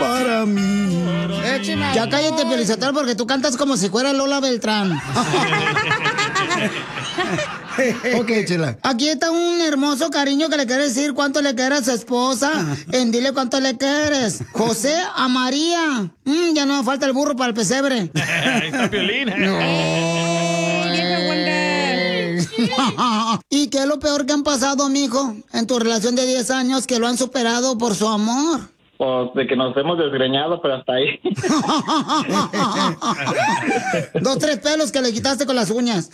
para mí. Ya cállate, Piolizotelo, porque tú cantas como si fuera Lola Beltrán. Ok, chela. Aquí está un hermoso cariño que le quiere decir cuánto le quiere a su esposa. En dile cuánto le quieres. José a María. Ya no me falta el burro para el pesebre. Ahí está Piolín. ¿Y qué es lo peor que han pasado, mijo, en tu relación de 10 años que lo han superado por su amor? Pues de que nos hemos desgreñado, pero hasta ahí. 2, 3 pelos que le quitaste con las uñas.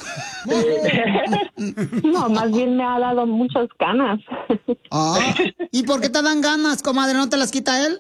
No, más bien me ha dado muchas ganas. ¿Y por qué te dan ganas, comadre? ¿No te las quita él?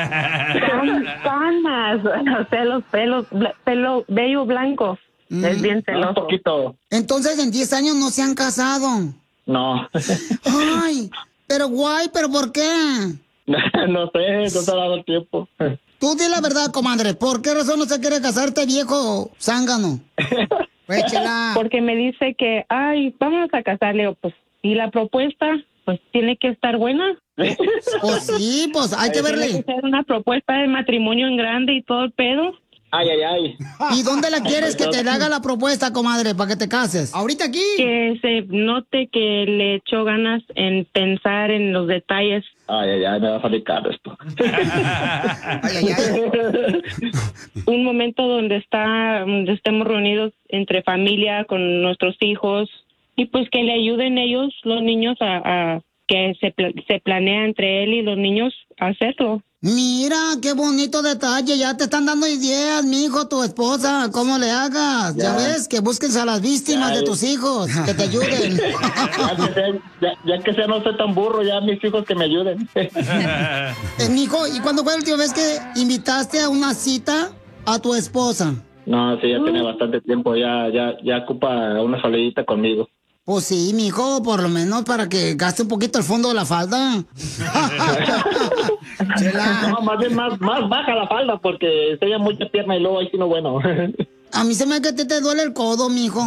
Ganas, o sea, los pelo vello blanco. Es bien celoso. Un poquito. Entonces, en 10 años no se han casado. No. Ay, pero guay, ¿pero por qué? No sé, no se ha dado el tiempo. Tú di la verdad, comadre. ¿Por qué razón no se quiere casarte, viejo zángano? Échela. Porque me dice que, vamos a casarle. Pues, y la propuesta, pues, tiene que estar buena. Pues sí, pues, hay que verle. Tiene que ser una propuesta de matrimonio en grande y todo el pedo. Ay. ¿Y dónde la quieres que te haga la propuesta, comadre, para que te cases? ¿Ahorita aquí? Que se note que le echó ganas en pensar en los detalles. Ay, me va a salir caro esto. Un momento donde estemos reunidos entre familia, con nuestros hijos, y pues que le ayuden ellos, los niños, a que se planea entre él y los niños a hacerlo. Mira, qué bonito detalle. Ya te están dando ideas, mijo, tu esposa. ¿Cómo le hagas? Ya ves, que busques a las víctimas de tus hijos, que te ayuden. Ya que sea, no soy tan burro, ya mis hijos que me ayuden. Mijo, ¿y cuándo fue la última vez que invitaste a una cita a tu esposa? No, sí, ya tiene bastante tiempo. Ya ocupa una salidita conmigo. Pues sí, mijo, por lo menos para que gaste un poquito el fondo de la falda. No, más bien más baja la falda porque enseña mucha pierna y luego ahí sí no bueno. A mí se me hace que te duele el codo, mijo.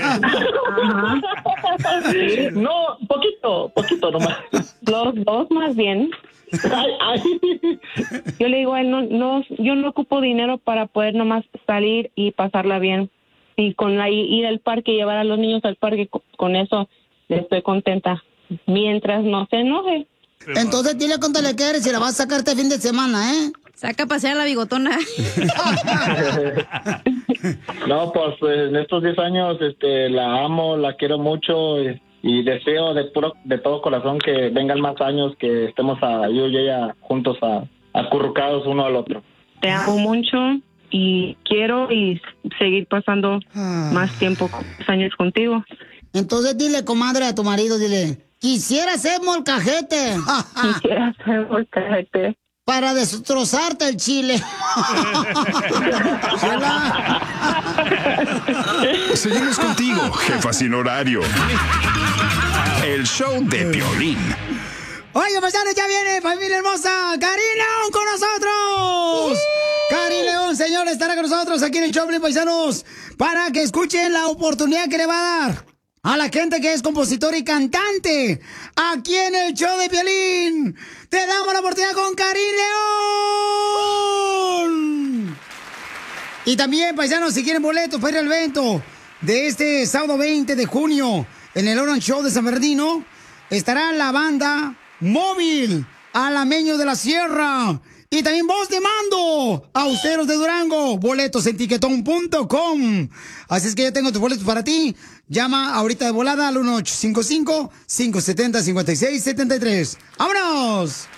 No, poquito nomás. Los dos más bien. Yo le digo a él, yo no ocupo dinero para poder nomás salir y pasarla bien. Y ir al parque, llevar a los niños al parque, con eso estoy contenta. Mientras no se enoje. Entonces dile cuánto le quieres y la vas a sacar este fin de semana, ¿eh? Saca a pasear a la bigotona. No, pues en estos 10 años la amo, la quiero mucho y deseo de todo corazón que vengan más años, que estemos yo y ella juntos acurrucados uno al otro. Te amo mucho y quiero seguir pasando más tiempo, años contigo. Entonces dile, comadre, a tu marido, dile, quisiera ser molcajete. Quisiera ser molcajete. Para destrozarte el chile. Seguimos contigo, jefa sin horario. El show de Piolín. Oiga, paisanos, ya viene familia hermosa. ¡Karin León con nosotros! Karin León, señor, estará con nosotros aquí en el show, paisanos, para que escuchen la oportunidad que le va a dar a la gente que es compositor y cantante aquí en el show de Piolín. Te damos la oportunidad con Karin León. Y también, paisanos, si quieren boletos para ir al evento de este sábado 20 de junio en el Orange Show de San Bernardino, estará la banda Móvil, Alameño de la Sierra y también Voz de Mando, Austeros de Durango. Boletos en tiquetón.com. Así es que ya tengo tus boletos para ti. Llama ahorita de volada al 1855-570-5673. ¡Vámonos!